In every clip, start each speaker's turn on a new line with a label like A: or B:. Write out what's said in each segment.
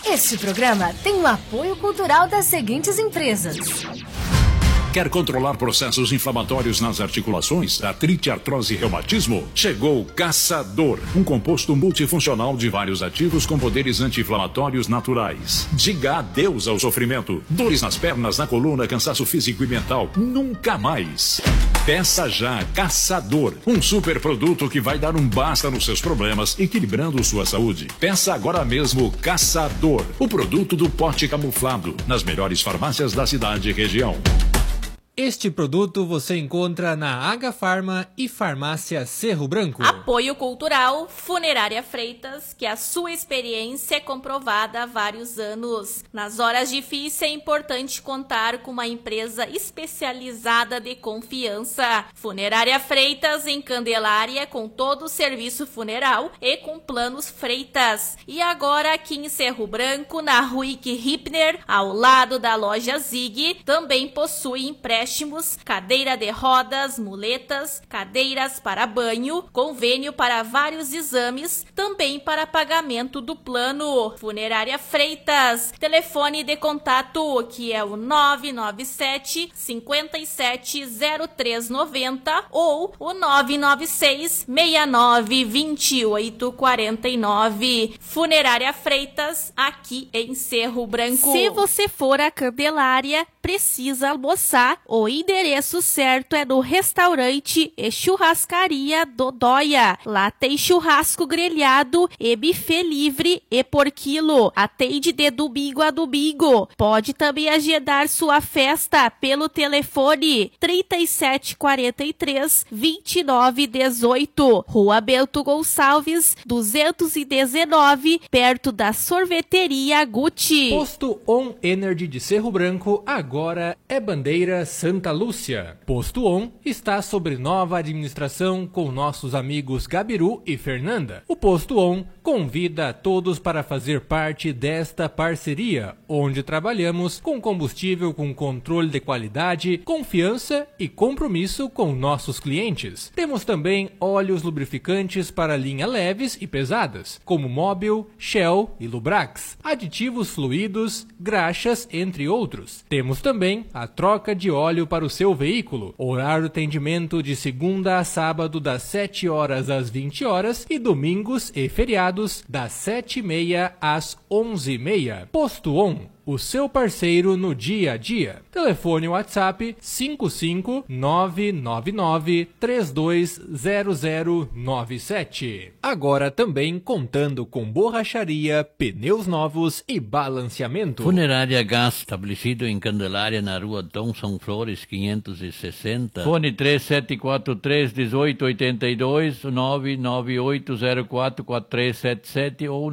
A: Este programa tem o apoio cultural das seguintes empresas.
B: Quer controlar processos inflamatórios nas articulações, artrite, artrose e reumatismo? Chegou o Caçador, um composto multifuncional de vários ativos com poderes anti-inflamatórios naturais. Diga adeus ao sofrimento. Dores nas pernas, na coluna, cansaço físico e mental. Nunca mais. Peça já Caçador, um super produto que vai dar um basta nos seus problemas, equilibrando sua saúde. Peça agora mesmo Caçador, o produto do pote camuflado, nas melhores farmácias da cidade e região.
C: Este produto você encontra na Agafarma e Farmácia Cerro Branco.
D: Apoio cultural Funerária Freitas, que a sua experiência é comprovada há vários anos. Nas horas difíceis é importante contar com uma empresa especializada de confiança. Funerária Freitas em Candelária, com todo o serviço funeral e com planos Freitas. E agora aqui em Cerro Branco, na Ruick Hipner, ao lado da loja Zig, também possui empréstimos, cadeira de rodas, muletas, cadeiras para banho, convênio para vários exames, também para pagamento do plano. Funerária Freitas, telefone de contato que é o 997 570390 ou o 996 69 2849. Funerária Freitas, aqui em Cerro Branco. Se você for a Candelária, precisa almoçar, o endereço certo é no restaurante e churrascaria Dodóia. Lá tem churrasco grelhado e buffet livre e por quilo. Atende de domingo a domingo. Pode também agendar sua festa pelo telefone 3743-2918. Rua Bento Gonçalves, 219, perto da sorveteria Gucci.
C: Posto On Energy de Cerro Branco agora é bandeira Santa Lúcia. Posto On está sob nova administração com nossos amigos Gabiru e Fernanda. O Posto On convida a todos para fazer parte desta parceria, onde trabalhamos com combustível com controle de qualidade, confiança e compromisso com nossos clientes. Temos também óleos lubrificantes para linha leves e pesadas, como Mobil, Shell e Lubrax, aditivos fluidos, graxas, entre outros. Temos também a troca de óleo para o seu veículo. Horário de atendimento de segunda a sábado das 7 horas às 20 horas e domingos e feriados das 7h30 às 11h30. Posto On, o seu parceiro no dia a dia. Telefone WhatsApp 55999320097. Agora também contando com borracharia, pneus novos e balanceamento.
E: Funerária Gás, estabelecido em Candelária, na rua Thomson Flores 560. Fone 3743-1882, 998044377 ou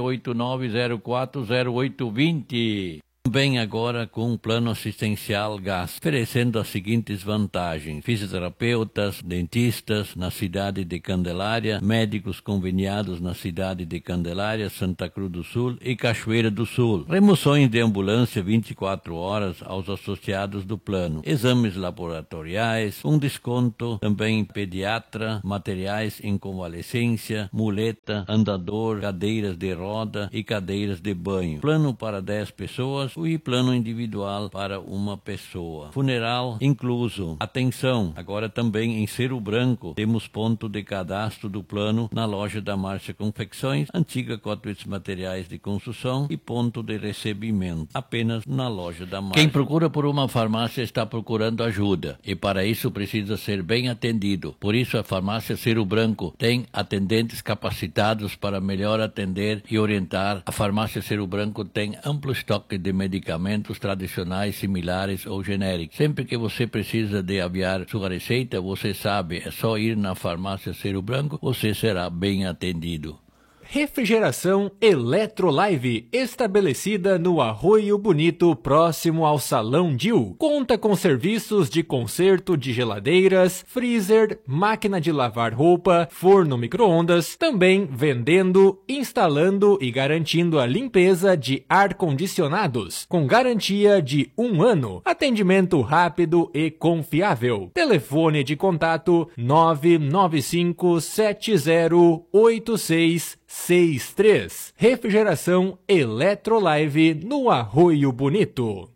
E: 989040820. Também agora com um plano assistencial Gás, oferecendo as seguintes vantagens: fisioterapeutas, dentistas na cidade de Candelária, médicos conveniados na cidade de Candelária, Santa Cruz do Sul e Cachoeira do Sul, remoções de ambulância 24 horas aos associados do plano, exames laboratoriais, um desconto também pediatra, materiais em convalescência, muleta, andador, cadeiras de roda e cadeiras de banho, plano para 10 pessoas e plano individual para uma pessoa. Funeral incluso. Atenção, agora também em Cerro Branco temos ponto de cadastro do plano na loja da Márcia Confecções, antiga Cotwitz Materiais de Construção e ponto de recebimento. Apenas na loja da Márcia. Quem procura por uma farmácia está procurando ajuda e para isso precisa ser bem atendido. Por isso a farmácia Cerro Branco tem atendentes capacitados para melhor atender e orientar. A farmácia Cerro Branco tem amplo estoque de medicamentos tradicionais, similares ou genéricos. Sempre que você precisa de aviar sua receita, você sabe, é só ir na farmácia Cerro Branco, você será bem atendido.
C: Refrigeração Eletrolive, estabelecida no Arroio Bonito, próximo ao Salão Dil. Conta com serviços de conserto de geladeiras, freezer, máquina de lavar roupa, forno micro-ondas, também vendendo, instalando e garantindo a limpeza de ar-condicionados, com garantia de 1 ano. Atendimento rápido e confiável. Telefone de contato 9957086 3363. Refrigeração Eletrolive no Arroio Bonito.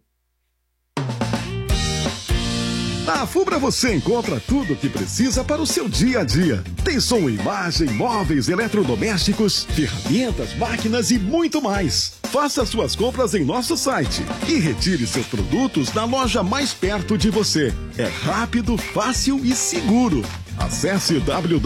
F: Na Fubra você encontra tudo o que precisa para o seu dia a dia. Tem som e imagem, móveis, eletrodomésticos, ferramentas, máquinas e muito mais. Faça suas compras em nosso site e retire seus produtos na loja mais perto de você. É rápido, fácil e seguro. Acesse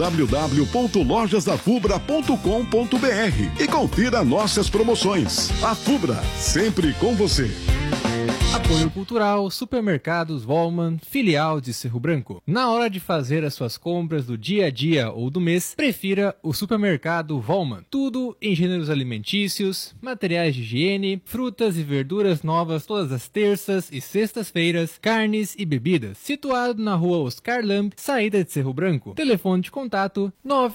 F: www.lojasdafubra.com.br e confira nossas promoções. A Fubra, sempre com você.
C: Apoio Cultural, Supermercados Volman, filial de Cerro Branco. Na hora de fazer as suas compras do dia a dia ou do mês, prefira o Supermercado Volman. Tudo em gêneros alimentícios, materiais de higiene, frutas e verduras novas todas as terças e sextas-feiras, carnes e bebidas. Situado na rua Oscar Lamb, saída de Cerro Branco. Telefone de contato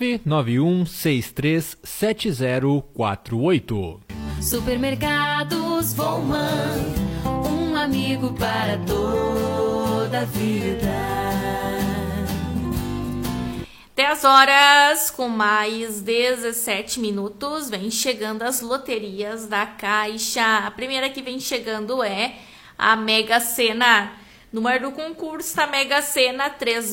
C: 991637048.
A: Supermercados Volman, um amigo para toda a vida.
D: 10 horas com mais 17 minutos, vem chegando as loterias da Caixa. A primeira que vem chegando é a Mega Sena. Número do concurso da Mega Sena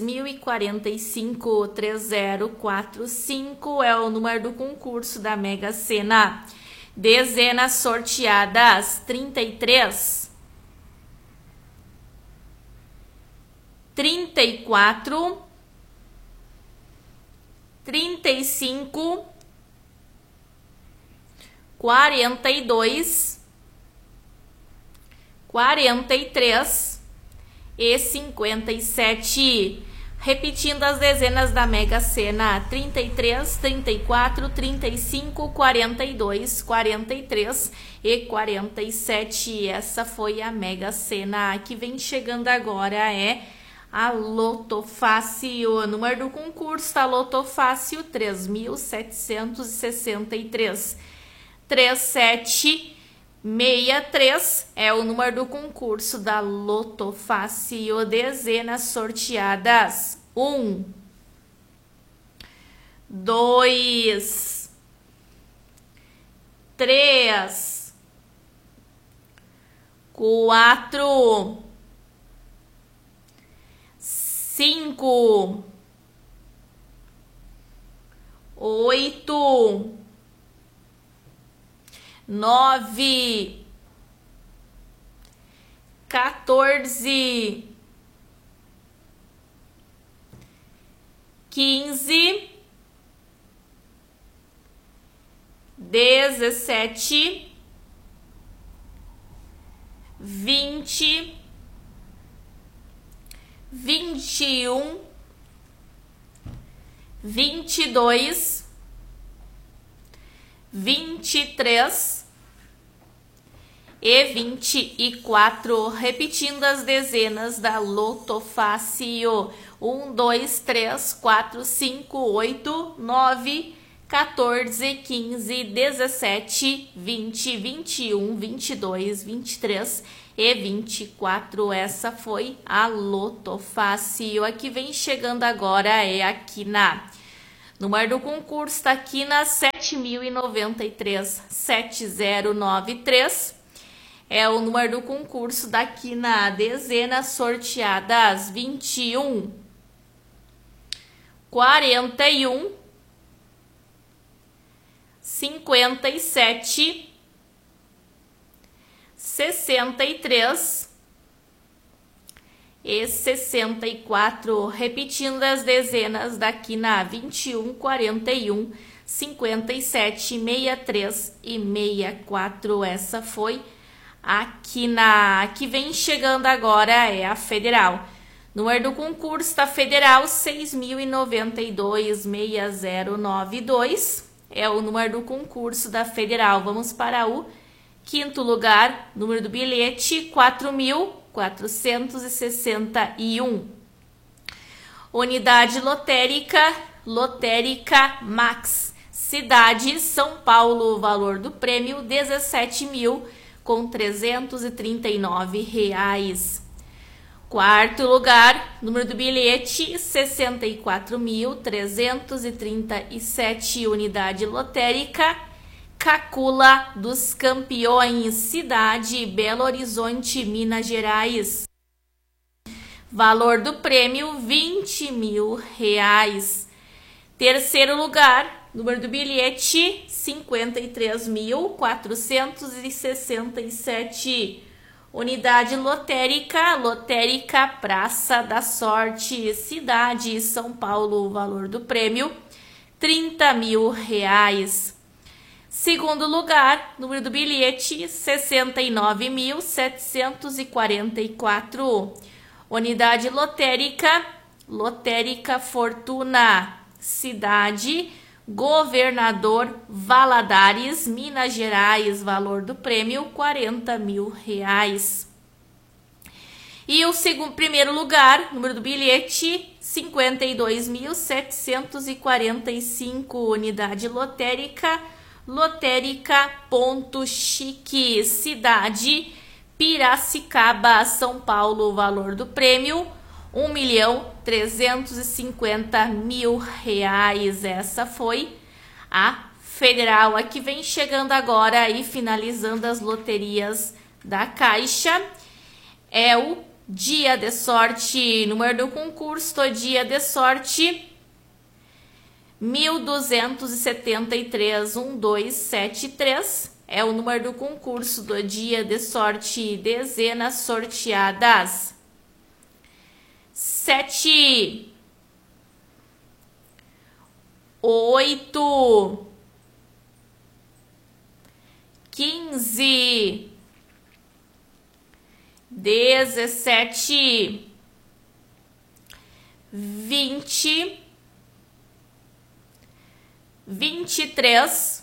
D: 3045 3045 é o número do concurso da Mega Sena. Dezenas sorteadas 33, 34, 35, 42, 43 e 57. Repetindo as dezenas da Mega Sena: 33, 34, 35, 42, 43 e 47. Essa foi a Mega Sena. A que vem chegando agora é a Loto Fácil. O número do concurso da Loto Fácil 3763. 3763 é o número do concurso da Loto Fácil. Dezenas sorteadas: 1, 2, 3, 4, 5, 8, 9, 14, 15, 17, 20, 21, 22, 23 e 24. Repetindo as dezenas da Loto Fácil: 1, 2, 3, 4, 5, 8, 9, 14, 15, 17, 20, 21, 22, 23 e 24. Essa foi a Loto Fácil. A que vem chegando agora é a Quina. Número do concurso da Quina 7093 7093. É o número do concurso da Quina. Dezenas sorteadas: 21, 41, 57, 63 e 64. Repetindo as dezenas da Quina: 21, 41, 57, 63 e 64. Essa foi a Quina. A que vem chegando agora é a Federal. Número do concurso da Federal 6092 6092. É o número do concurso da Federal. Vamos para o quinto lugar. Número do bilhete 4461. Unidade lotérica, Lotérica Max. Cidade São Paulo. Valor do prêmio 17.339 reais. Quarto lugar, número do bilhete 64.337, unidade lotérica, Cacula dos Campeões, cidade Belo Horizonte, Minas Gerais. Valor do prêmio R$20.000. Terceiro lugar, número do bilhete 53.467, unidade lotérica, lotérica Praça da Sorte, cidade São Paulo. Valor do prêmio R$30.000. Segundo lugar, número do bilhete 69.744, unidade lotérica, lotérica Fortuna, cidade Governador Valadares, Minas Gerais. Valor do prêmio R$40.000. E o primeiro lugar, número do bilhete 52.745, unidade lotérica, lotérica Ponto Chique, cidade Piracicaba, São Paulo. Valor do prêmio R$1.350.000. Essa foi a federal. A que vem chegando agora e finalizando as loterias da Caixa é o Dia de Sorte. Número do concurso do Dia de Sorte 1273-1273. É o número do concurso do Dia de Sorte. Dezenas sorteadas: 7, 8, 15, 17, 20, 23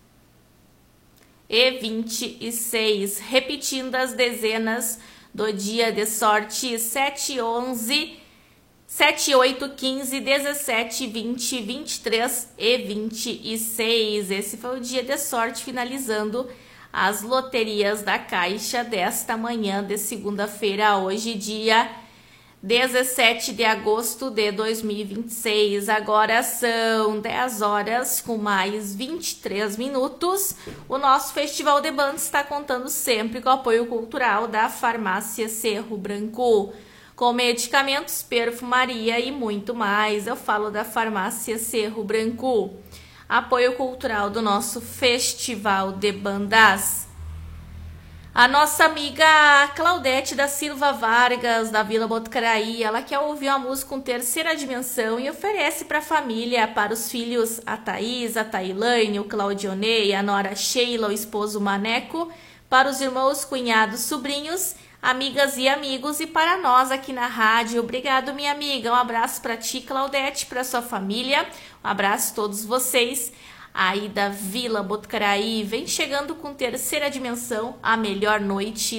D: e 26. Repetindo as dezenas do Dia de Sorte: 7, 11, 7, 8, 15, 17, 20, 23 e 26. Esse foi o Dia de Sorte, finalizando as loterias da Caixa desta manhã de segunda-feira, hoje dia 17 de agosto de 2026. Agora são 10 horas com mais 23 minutos. O nosso Festival de Bandas está contando sempre com o apoio cultural da Farmácia Cerro Branco, com medicamentos, perfumaria e muito mais. Eu falo da Farmácia Cerro Branco. Apoio cultural do nosso Festival de Bandas. A nossa amiga Claudete da Silva Vargas, da Vila Botucaraí, ela quer ouvir uma música com terceira dimensão e oferece para a família, para os filhos a Thaís, a Tailane, o Claudionei, a nora Sheila, o esposo Maneco, para os irmãos, cunhados, sobrinhos, amigas e amigos, e para nós aqui na rádio. Obrigado, minha amiga. Um abraço para ti, Claudete, para sua família. Um abraço a todos vocês aí da Vila Botucaraí. Vem chegando com terceira dimensão, a melhor noite